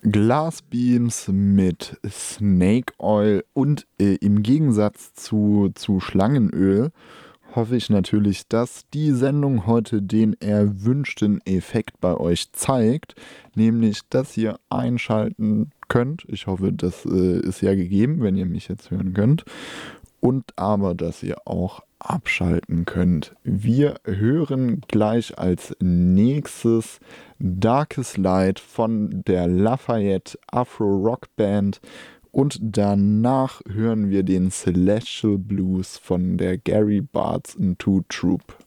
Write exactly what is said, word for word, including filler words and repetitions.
Glassbeams mit Snake Oil und äh, im Gegensatz zu, zu Schlangenöl hoffe ich natürlich, dass die Sendung heute den erwünschten Effekt bei euch zeigt, nämlich, dass ihr einschalten könnt. Ich hoffe, das äh, ist ja gegeben, wenn ihr mich jetzt hören könnt. Und aber, dass ihr auch abschalten könnt. Wir hören gleich als nächstes Darkest Light von der Lafayette Afro Rock Band und danach hören wir den Celestial Blues von der Gary Bartz and Two Troupe.